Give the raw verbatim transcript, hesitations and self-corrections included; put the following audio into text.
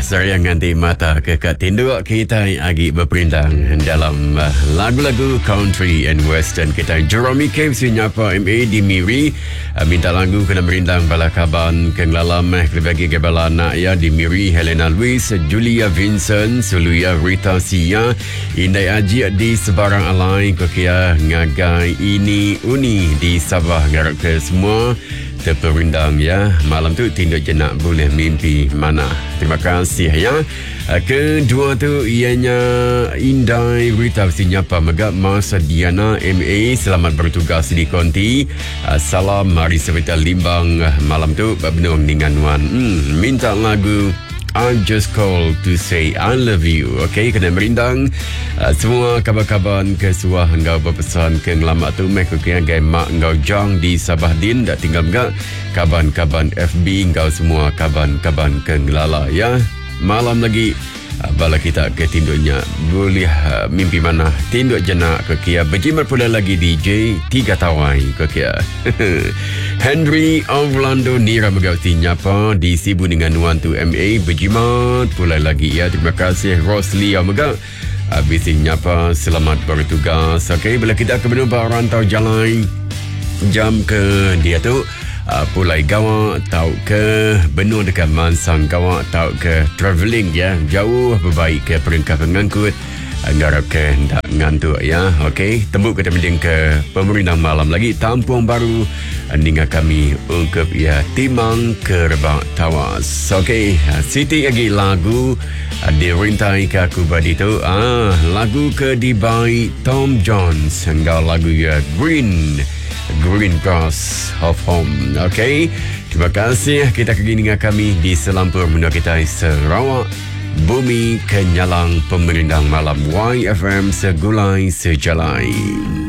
sayang nanti mata kekat tinduk kita lagi berperintang dalam uh, lagu-lagu country and western kita. Jeremy Cave sinyapa M A di Miri uh, minta lagu kena merintang bala kaban kenglalam eh bagi kebala anak ya di Miri. Helena Luis, Julia Vincent, Suluya Rita Sia, Indai Aji di sebarang alai kokia ngagai ini uni di Sabah ngarap ke semua terperindang ya. Malam tu tindak jenak boleh mimpi mana. Terima kasih ya. Kedua tu ianya Indai Rita sinyapa megap Masa Diana M A selamat bertugas di konti. Salam mari serta limbang malam tu benung dengan wan. Hmm, minta lagu I just call to say I love you. Okay, kena merindang uh, semua kabar-kabar kesuah engkau berpesan ke ngelamak tu mek ke gay mak engkau jang di Sabah Din dak tinggal enggak kaban-kaban F B engkau semua kaban-kaban ke ngelala ya. Malam lagi uh, bala kita ke tinduknya boleh uh, mimpi mana tinduk jenak ke kia berjimat pula lagi D J tiga tawai ke kia. Henry Orlando Nira megauti nyapa di Sibu dengan Nuan tu M A berjimat pula lagi ya. Terima kasih Rosli yang megak habis nyapa selamat bertugas. Okey, bila kita ke benua rantau jalan jam ke dia tu uh, pulai gawak tau ke benua dekat Mansang gawak tau ke travelling ya jauh berbaik ke peringkat pengangkut ngarap ke tak ngantuk ya. Okey, tembuk kita mending ke pemerintah malam lagi Tampung Baru ninga kami ungkap ya timang kerbak tawas. Okey, Siti lagi lagu dirintai ke aku badi tu ah lagu ke dibai Tom Jones enggak lagu ya Green Green Grass of Home. Okey, terima kasih kita kegini dengan kami di Selampur menua kita Sarawak Bumi Kenyalang Pemerintah Malam Y F M Segulai Sejalai.